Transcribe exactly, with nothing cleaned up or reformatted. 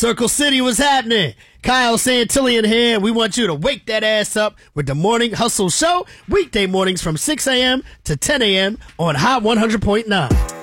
Circle City was happening. Kyle Santillian here. We want you to wake that ass up with the Morning Hustle Show, weekday mornings from six a.m. to ten a.m. on Hot one hundred point nine.